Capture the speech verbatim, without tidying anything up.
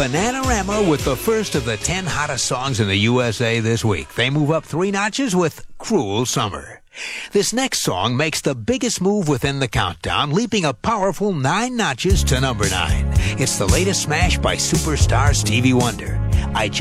Bananarama with the first of the ten hottest songs in the U S A this week. They move up three notches with Cruel Summer. This next song makes the biggest move within the countdown, leaping a powerful nine notches to number nine. It's the latest smash by superstar Stevie Wonder. I